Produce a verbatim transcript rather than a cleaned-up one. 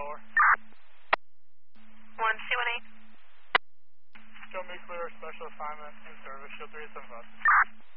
Delaware. one C one eight. Show me clear special assignment in service, show three seven five.